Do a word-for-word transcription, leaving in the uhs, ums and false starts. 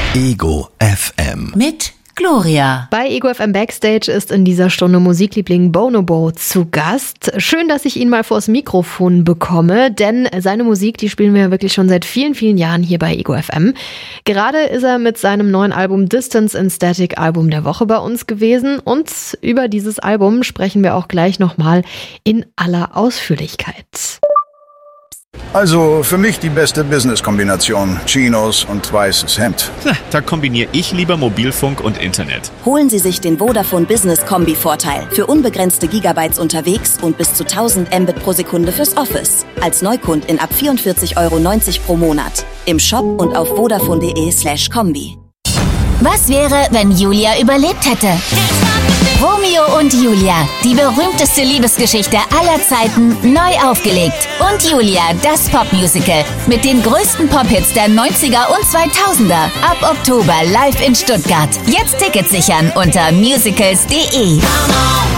Ego F M mit Gloria. Bei Ego F M Backstage ist in dieser Stunde Musikliebling Bonobo zu Gast. Schön, dass ich ihn mal vors Mikrofon bekomme, denn seine Musik, die spielen wir wirklich schon seit vielen, vielen Jahren hier bei Ego F M. Gerade ist er mit seinem neuen Album Distance in Static Album der Woche bei uns gewesen und über dieses Album sprechen wir auch gleich nochmal in aller Ausführlichkeit. Also für mich die beste Business-Kombination. Chinos und weißes Hemd. Na, da kombiniere ich lieber Mobilfunk und Internet. Holen Sie sich den Vodafone Business Kombi-Vorteil. Für unbegrenzte Gigabytes unterwegs und bis zu tausend Mbit pro Sekunde fürs Office. Als Neukundin ab vierundvierzig Euro neunzig pro Monat. Im Shop und auf vodafone.de slash Kombi. Was wäre, wenn Julia überlebt hätte? Romeo und Julia, die berühmteste Liebesgeschichte aller Zeiten, neu aufgelegt. Und Julia, das Popmusical mit den größten Pop-Hits der neunziger und zweitausender. Ab Oktober live in Stuttgart. Jetzt Tickets sichern unter musicals punkt de.